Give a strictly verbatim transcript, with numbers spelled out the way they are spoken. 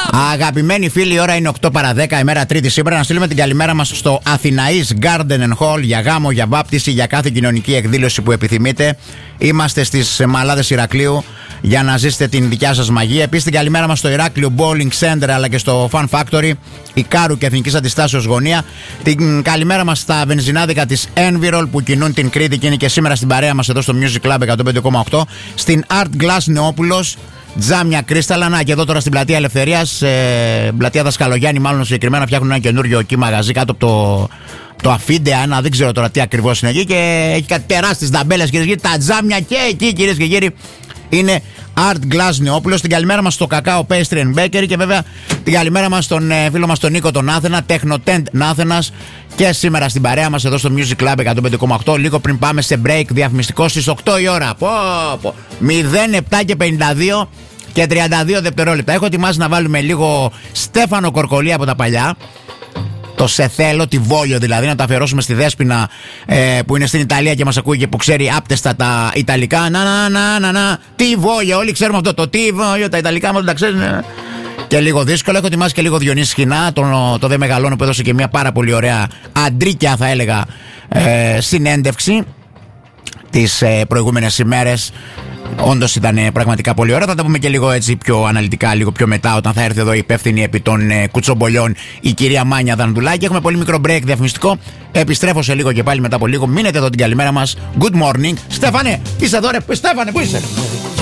Αγαπημένοι φίλοι, η ώρα είναι οκτώ παρά δέκα, ημέρα Τρίτη σήμερα. Να στείλουμε την καλημέρα μας στο Αθηναής Garden and Hall για γάμο, για βάπτιση, για κάθε κοινωνική εκδήλωση που επιθυμείτε. Είμαστε στις Μαλάδες Ηρακλείου για να ζήσετε την δικιά σας μαγεία. Επίσης την καλημέρα μας στο Ηράκλειο Bowling Center αλλά και στο Fun Factory, Ικάρου και Εθνικής Αντιστάσεως Γωνία. Την καλημέρα μας στα βενζινάδικα της Envirol που κινούν την Κρήτη και είναι και σήμερα στην παρέα μας εδώ στο Music Club εκατόν πέντε κόμμα οκτώ. Στην Art Glass Νεόπουλος, Τζάμια Κρίσταλα. Να και εδώ τώρα στην Πλατεία Ελευθερίας, ε, Πλατεία Δασκαλογιάννη, μάλλον συγκεκριμένα, φτιάχνουν ένα καινούριο εκεί μαγαζί κάτω από το, το Αφίντεα. Ένα, δεν ξέρω τώρα τι ακριβώς είναι εκεί. Και έχει κάτι τεράστιες ταμπέλες, κυρίες και κύριοι. Τα τζάμια και εκεί, κυρίες και κύριοι, είναι Art Glass Νεόπουλος. Την καλημέρα μας στο Κακάο Pastry and Bakery. Και βέβαια την καλημέρα μας στον ε, φίλο μας τον Νίκο τον Άθενα, Technotent Άθενας. Και σήμερα στην παρέα μας εδώ στο Music Club εκατόν πέντε κόμμα οκτώ. Λίγο πριν πάμε σε break διαφημιστικό στις οκτώ η ώρα. Πω, πω. μηδέν επτά και πενήντα δύο και τριάντα δύο δευτερόλεπτα. Έχω ετοιμάσει να βάλουμε λίγο Στέφανο Κορκολί από τα παλιά. Το σε θέλω, τη Βόλιο δηλαδή, να τα αφιερώσουμε στη Δέσποινα ε, που είναι στην Ιταλία και μας ακούει και που ξέρει άπτεστα τα Ιταλικά. Να, να, να, να, να, τη Βόλιο, όλοι ξέρουμε αυτό το τι Βόλιο, τα Ιταλικά μας τα ξέρουν. Και λίγο δύσκολο. Έχω ετοιμάσει και λίγο Διονύση Σχοινά, το, το δε μεγαλώνω που έδωσε και μια πάρα πολύ ωραία αντρίκια, θα έλεγα, ε, συνέντευξη τις ε, προηγούμενες ημέρες. Όντως ήταν ε, πραγματικά πολύ ωραία. Θα τα πούμε και λίγο έτσι πιο αναλυτικά, λίγο πιο μετά, όταν θα έρθει εδώ η υπεύθυνη επί των ε, κουτσομπολιών, η κυρία Μάνια Δανδουλάκη. Έχουμε πολύ μικρό break διαφημιστικό. Επιστρέφω σε λίγο και πάλι μετά από λίγο. Μείνετε εδώ την καλημέρα μας. Good morning. Στέφανε, είσαι εδώ ρε. Στέφανε, πού είσαι?